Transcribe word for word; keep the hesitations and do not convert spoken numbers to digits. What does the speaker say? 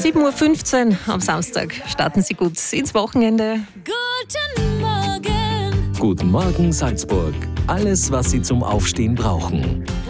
sieben Uhr fünfzehn am Samstag starten Sie gut ins Wochenende. Guten Morgen. Guten Morgen Salzburg. Alles, was Sie zum Aufstehen brauchen.